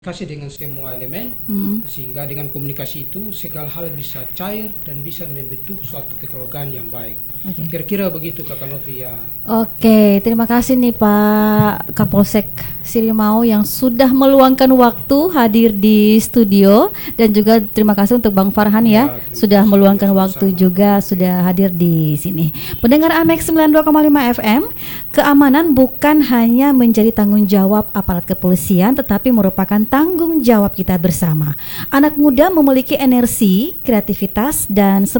Komunikasi dengan semua elemen, sehingga dengan komunikasi itu segala hal bisa cair dan bisa membentuk suatu kekeluargaan yang baik. Kira-kira begitu Kakak Novi ya. Oke, terima kasih nih Pak Kapolsek Sirimau yang sudah meluangkan waktu hadir di studio, dan juga terima kasih untuk Bang Farhan ya sudah meluangkan waktu juga sudah hadir di sini. Pendengar Amex 92,5 FM, keamanan bukan hanya menjadi tanggung jawab aparat kepolisian, tetapi merupakan tanggung jawab kita bersama. Anak muda memiliki energi, kreativitas, dan